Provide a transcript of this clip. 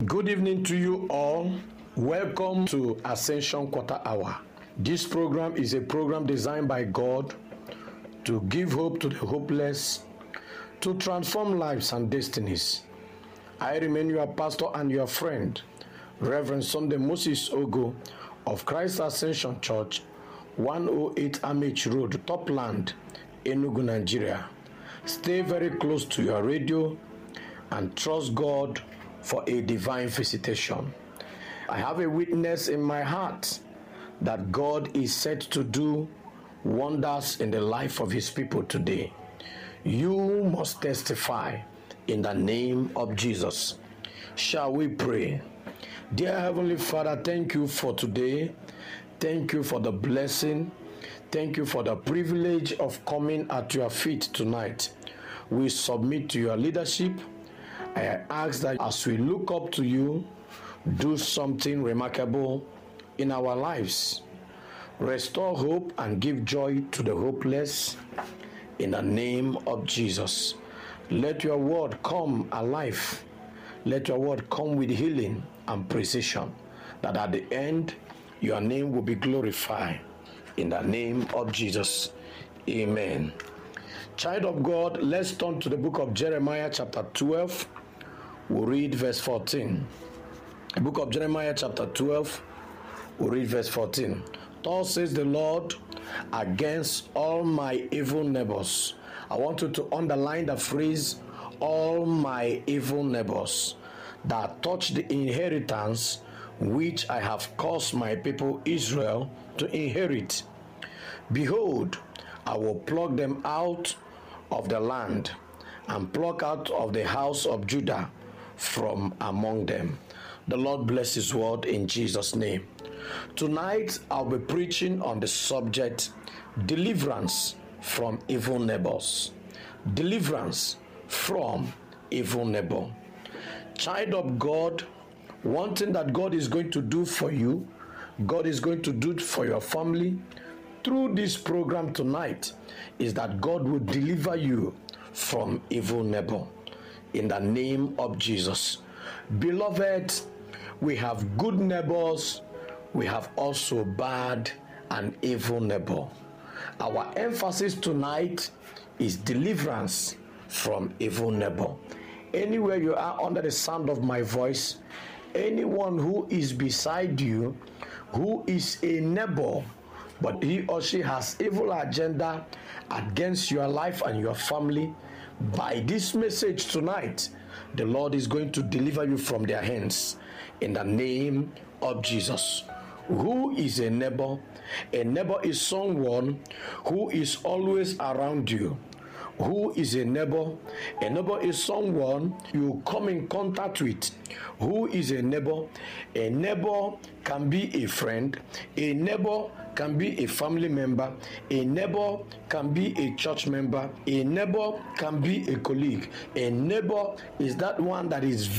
Good evening to you all. Welcome to Ascension Quarter Hour. This program is a program designed by God to give hope to the hopeless, to transform lives and destinies. I remain your pastor and your friend, Reverend Sunday Moses Ogo of Christ Ascension Church, 108 Amich Road, Topland, Enugu, Nigeria. Stay very close to your radio and trust God for a divine visitation. I have a witness in my heart that God is set to do wonders in the life of his people today. You must testify in the name of Jesus. Shall we pray? Dear Heavenly Father, thank you for today. Thank you for the blessing. Thank you for the privilege of coming at your feet tonight. We submit to your leadership. I ask that as we look up to you, do something remarkable in our lives. Restore hope and give joy to the hopeless in the name of Jesus. Let your word come alive. Let your word come with healing and precision, that at the end, your name will be glorified. In the name of Jesus, amen. Child of God, let's turn to the book of Jeremiah chapter 12. We'll read verse 14. The book of Jeremiah chapter 12, we'll read verse 14. Thus says the Lord, against all my evil neighbors. I want you to underline the phrase, all my evil neighbors, that touch the inheritance which I have caused my people Israel to inherit. Behold, I will pluck them out of the land and pluck out of the house of Judah from among them. The Lord bless his word in Jesus' name. Tonight I'll be preaching on the subject, deliverance from evil neighbors. Deliverance from evil neighbor. Child of God, one thing that God is going to do for you, God is going to do for your family through this program tonight, is that God will deliver you from evil neighbor in the name of Jesus. Beloved, we have good neighbors, we have also bad and evil neighbor. Our emphasis tonight is deliverance from evil neighbor. Anywhere you are under the sound of my voice, anyone who is beside you, who is a neighbor, but he or she has evil agenda against your life and your family, by this message tonight, the Lord is going to deliver you from their hands in the name of Jesus. Who is a neighbor? A neighbor is someone who is always around you. Who is a neighbor? A neighbor is someone you come in contact with. Who is a neighbor? A neighbor can be a friend. A neighbor can be a family member. A neighbor can be a church member. A neighbor can be a colleague. A neighbor is that one that is